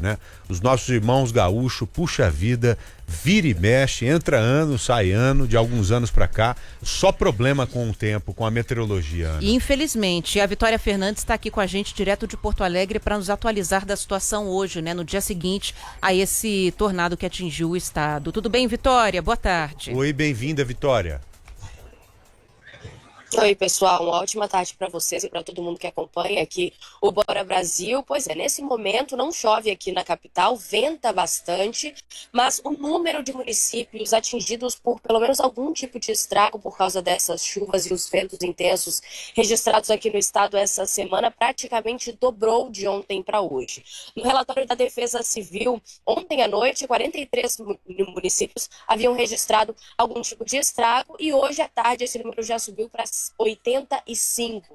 né? Os nossos irmãos gaúchos, puxa vida, vira e mexe, entra ano, sai ano, de alguns anos pra cá, só problema com o tempo, com a meteorologia, Ana. E infelizmente, a Vitória Fernandes está aqui com a gente direto de Porto Alegre para nos atualizar da situação hoje, né? No dia seguinte a esse tornado que atingiu o estado. Tudo bem, Vitória? Boa tarde. Oi, bem-vinda, Vitória. Oi, pessoal, uma ótima tarde para vocês e para todo mundo que acompanha aqui o Bora Brasil. Pois é, nesse momento não chove aqui na capital, venta bastante, mas o número de municípios atingidos por pelo menos algum tipo de estrago por causa dessas chuvas e os ventos intensos registrados aqui no estado essa semana praticamente dobrou de ontem para hoje. No relatório da Defesa Civil, ontem à noite, 43 municípios haviam registrado algum tipo de estrago e hoje à tarde esse número já subiu para 85.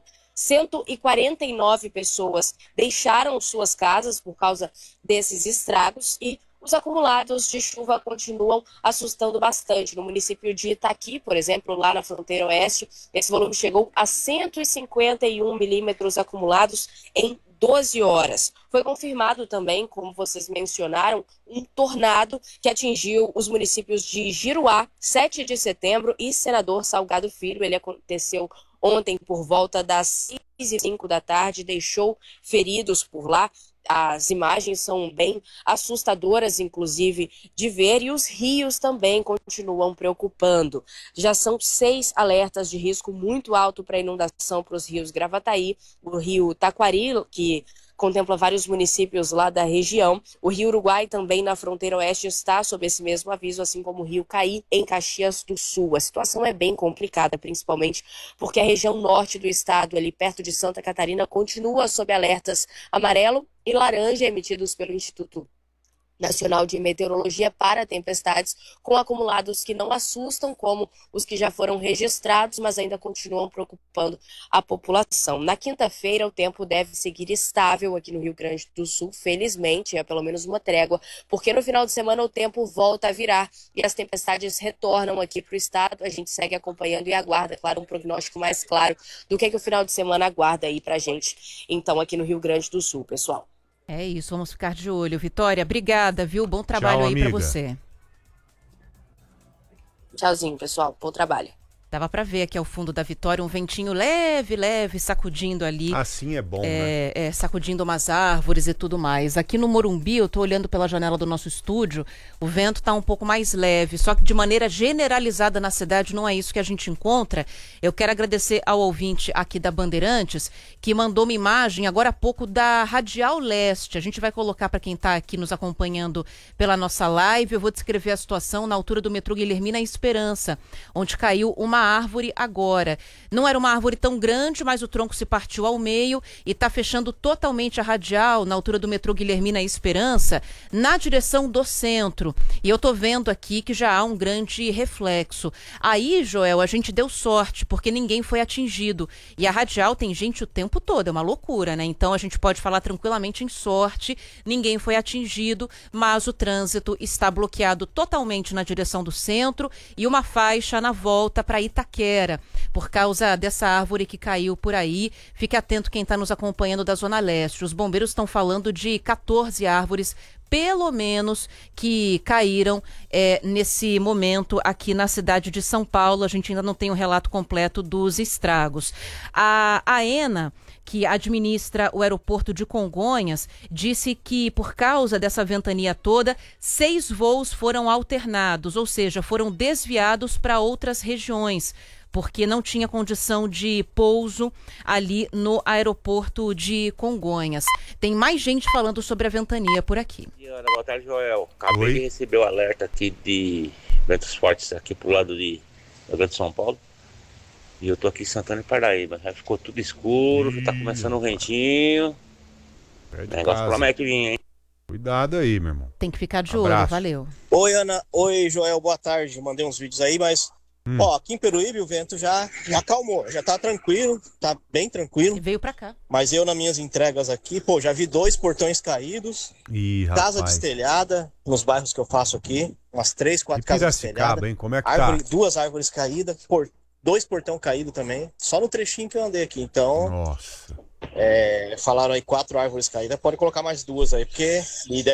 149 pessoas deixaram suas casas por causa desses estragos e os acumulados de chuva continuam assustando bastante. No município de Itaqui, por exemplo, lá na fronteira oeste, esse volume chegou a 151 milímetros acumulados em 12 horas. Foi confirmado também, como vocês mencionaram, um tornado que atingiu os municípios de Giruá, 7 de setembro e Senador Salgado Filho. Ele aconteceu ontem por volta das 6h05 da tarde, deixou feridos por lá. As imagens são bem assustadoras, inclusive, de ver, e os rios também continuam preocupando. Já são 6 alertas de risco muito alto para inundação para os rios Gravataí, o rio Taquari, que contempla vários municípios lá da região. O Rio Uruguai, também na fronteira oeste, está sob esse mesmo aviso, assim como o Rio Caí, em Caxias do Sul. A situação é bem complicada, principalmente porque a região norte do estado, ali perto de Santa Catarina, continua sob alertas amarelo e laranja emitidos pelo Instituto Nacional de Meteorologia para tempestades, com acumulados que não assustam, como os que já foram registrados, mas ainda continuam preocupando a população. Na quinta-feira, o tempo deve seguir estável aqui no Rio Grande do Sul, felizmente, é pelo menos uma trégua, porque no final de semana o tempo volta a virar e as tempestades retornam aqui para o estado. A gente segue acompanhando e aguarda, claro, um prognóstico mais claro do que o final de semana aguarda aí pra gente, então, aqui no Rio Grande do Sul, pessoal. É isso, vamos ficar de olho. Vitória, obrigada, viu? Bom trabalho. Tchau, aí para amiga. você. Tchauzinho, pessoal. Bom trabalho. Dava para ver aqui ao fundo da Vitória um ventinho leve, leve, sacudindo ali. Assim é bom, né? Sacudindo umas árvores e tudo mais. Aqui no Morumbi, eu tô olhando pela janela do nosso estúdio, o vento tá um pouco mais leve, só que de maneira generalizada na cidade não é isso que a gente encontra. Eu quero agradecer ao ouvinte aqui da Bandeirantes, que mandou uma imagem agora há pouco da Radial Leste. A gente vai colocar para quem tá aqui nos acompanhando pela nossa live. Eu vou descrever a situação na altura do metrô Guilhermina Esperança, onde caiu uma árvore agora. Não era uma árvore tão grande, mas o tronco se partiu ao meio e está fechando totalmente a radial na altura do metrô Guilhermina Esperança, na direção do centro. E eu tô vendo aqui que já há um grande reflexo. Aí, Joel, a gente deu sorte, porque ninguém foi atingido. E a radial tem gente o tempo todo, é uma loucura, né? Então a gente pode falar tranquilamente em sorte, ninguém foi atingido, mas o trânsito está bloqueado totalmente na direção do centro e uma faixa na volta para Itaquera, por causa dessa árvore que caiu por aí. Fique atento quem está nos acompanhando da Zona Leste. Os bombeiros estão falando de 14 árvores, pelo menos, que caíram nesse momento aqui na cidade de São Paulo. A gente ainda não tem o relato completo dos estragos. A AENA, que administra o aeroporto de Congonhas, disse que por causa dessa ventania toda, 6 voos foram alternados, ou seja, foram desviados para outras regiões, porque não tinha condição de pouso ali no aeroporto de Congonhas. Tem mais gente falando sobre a ventania por aqui. Ana, boa tarde, Joel. Acabei de receber o alerta aqui de ventos fortes aqui pro lado de São Paulo. E eu tô aqui em Santana e Paraíba. Já ficou tudo escuro, já tá começando um ventinho. O negócio promete vir, hein? Cuidado aí, meu irmão. Tem que ficar de olho, valeu. Oi, Ana. Oi, Joel. Boa tarde. Mandei uns vídeos aí, mas... aqui em Peruíbe o vento já acalmou. Já tá tranquilo, tá bem tranquilo. E veio pra cá. Mas eu, nas minhas entregas aqui, já vi 2 portões caídos. Casa destelhada, nos bairros que eu faço aqui. Umas 3, 4 casas destelhadas. Hein? Como é que tá? 2 árvores caídas, 2 portão caídos também. Só no trechinho que eu andei aqui. Então... Nossa. Falaram aí 4 árvores caídas. Pode colocar mais 2 aí, porque...